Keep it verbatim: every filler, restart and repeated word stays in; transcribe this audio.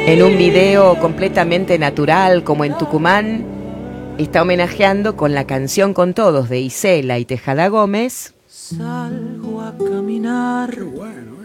En un video completamente natural, como en Tucumán, está homenajeando con la canción Con Todos de Isela y Tejada Gómez. Salgo a caminar. Qué bueno.